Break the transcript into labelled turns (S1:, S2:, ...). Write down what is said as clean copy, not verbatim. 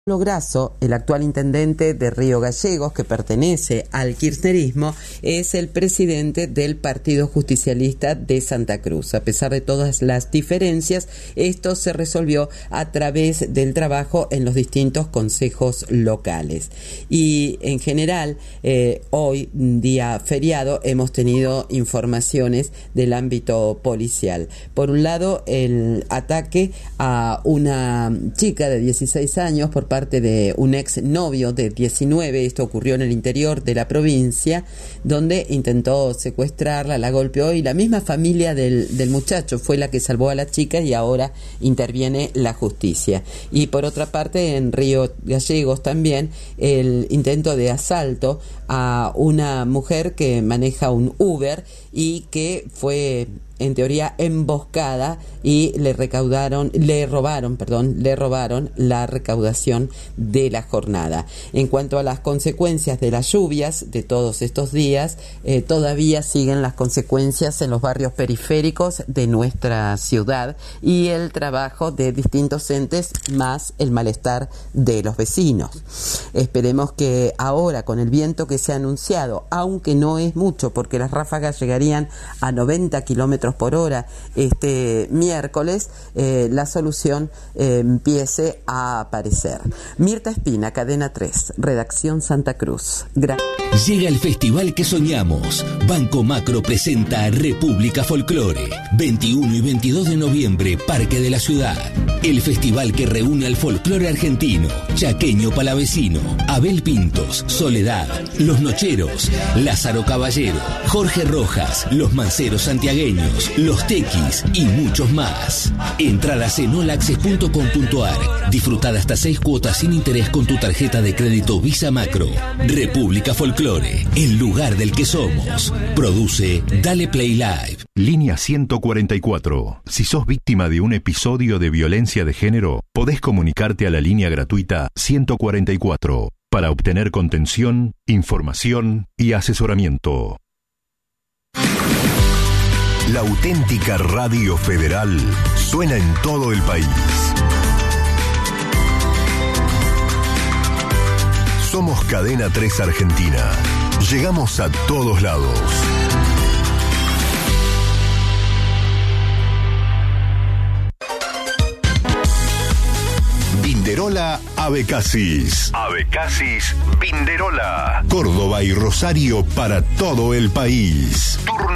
S1: Grasso, el actual intendente de Río Gallegos, que pertenece al kirchnerismo, es el presidente del Partido Justicialista de Santa Cruz. A pesar de todas las diferencias, esto se resolvió a través del trabajo en los distintos consejos locales. Y en general, hoy, día feriado, hemos tenido informaciones del ámbito policial. Por un lado, el ataque a una chica de 16 años por parte de un ex novio de 19, esto ocurrió en el interior de la provincia, donde intentó secuestrarla, la golpeó y la misma familia del muchacho fue la que salvó a la chica y ahora interviene la justicia. Y por otra parte, en Río Gallegos también, el intento de asalto a una mujer que maneja un Uber y que fue en teoría emboscada y le robaron la recaudación de la jornada. En cuanto a las consecuencias de las lluvias de todos estos días, todavía siguen las consecuencias en los barrios periféricos de nuestra ciudad y el trabajo de distintos entes más el malestar de los vecinos. Esperemos que ahora, con el viento que se ha anunciado, aunque no es mucho porque las ráfagas llegarían a 90 kilómetros por hora este miércoles, la solución empiece a aparecer. Mirta Espina, Cadena 3, Redacción Santa Cruz.
S2: Llega el festival que soñamos. Banco Macro presenta República Folclore. 21 y 22 de noviembre, Parque de la Ciudad. El festival que reúne al folclore argentino, chaqueño palavecino, Abel Pintos, Soledad, Los Nocheros, Lázaro Caballero, Jorge Rojas, Los Manceros Santiagueños, Los Tequis y muchos más. Entradas en olaccess.com.ar. Disfrutada hasta 6 cuotas sin interés con tu tarjeta de crédito Visa Macro. República Folclore, el lugar del que somos. Produce Dale Play Live.
S3: Línea 144. Si sos víctima de un episodio de violencia de género, podés comunicarte a la línea gratuita 144 para obtener contención, información y asesoramiento. La auténtica Radio Federal suena en todo el país. Somos Cadena 3 Argentina. Llegamos a todos lados. Vinderola Abecasis. Abecasis Vinderola. Córdoba y Rosario para todo el país.